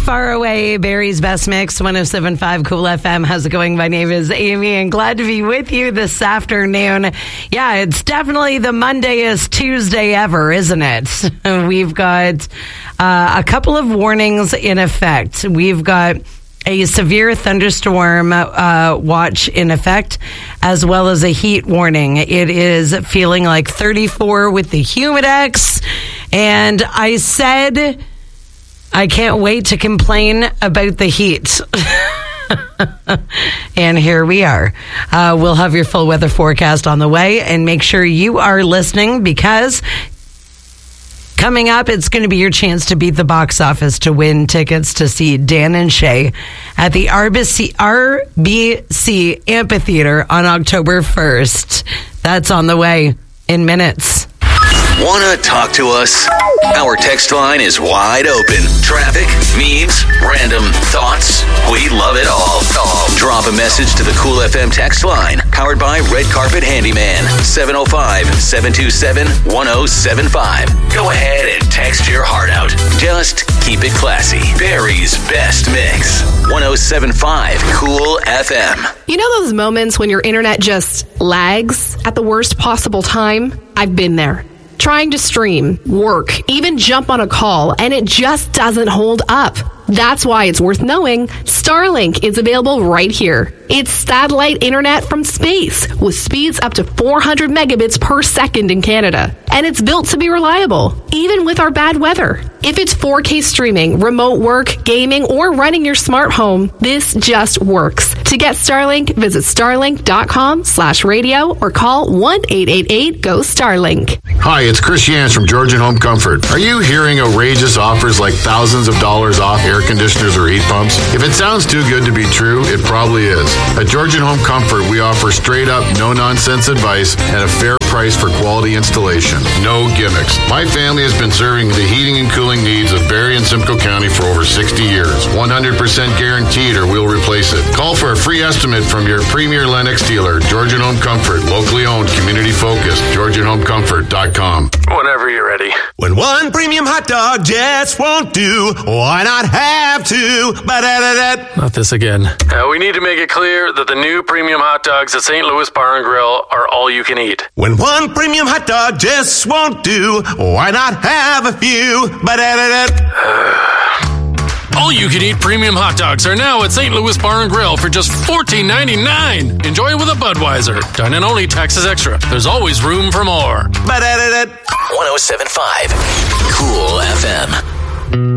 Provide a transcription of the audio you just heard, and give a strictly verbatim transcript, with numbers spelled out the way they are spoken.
Far Away, Barry's Best Mix, one oh seven point five Cool F M. How's it going? My name is Amy, and glad to be with you this afternoon. Yeah, it's definitely the Mondayest Tuesday ever, isn't it? We've got uh, a couple of warnings in effect. We've got a severe thunderstorm uh, watch in effect, as well as a heat warning. It is feeling like thirty-four with the Humidex, and I said I can't wait to complain about the heat. And here we are. Uh, we'll have your full weather forecast on the way, and make sure you are listening, because coming up, it's going to be your chance to beat the box office to win tickets to see Dan and Shay at the R B C, R B C Amphitheater on October first. That's on the way in minutes. Want to talk to us? Our text line is wide open. Traffic, memes, random thoughts. We love it all. all. Drop a message to the Cool F M text line, powered by Red Carpet Handyman, seven oh five, seven two seven, one oh seven five. Go ahead and text your heart out. Just keep it classy. Barry's Best Mix, one oh seven point five Cool F M. You know those moments when your internet just lags at the worst possible time? I've been there. Trying to stream, work, even jump on a call, and it just doesn't hold up. That's why it's worth knowing Starlink is available right here. It's satellite internet from space with speeds up to four hundred megabits per second in Canada. And it's built to be reliable, even with our bad weather. If it's four K streaming, remote work, gaming, or running your smart home, this just works. To get Starlink, visit starlink.com slash radio or call one eight eight eight go Starlink. Hi, it's Chris Yance from Georgian Home Comfort. Are you hearing outrageous offers like thousands of dollars off air conditioners or heat pumps? If it sounds too good to be true, it probably is. At Georgian Home Comfort, we offer straight up, no nonsense advice and a fair price for quality installation. No gimmicks. My family has been serving the heating and cooling needs of Barrie and Simcoe County for over sixty years. one hundred percent guaranteed or we'll replace it. Call for a free estimate from your premier Lennox dealer. Georgian Home Comfort, locally owned, community focused. Georgian Home Comfort dot com. Whenever you're ready. When one premium hot dog just won't do, why not have two? Ba-da-da-da. Not this again. Uh, we need to make it clear that the new premium hot dogs at Saint Louis Bar and Grill are all you can eat. When one premium hot dog just won't do, why not have a few? Ba-da-da-da. All you can eat premium hot dogs are now at Saint Louis Bar and Grill for just fourteen ninety-nine. Enjoy with a Budweiser. Dine in only, taxes extra. There's always room for more. Ba-da-da-da. one oh seven point five Cool F M.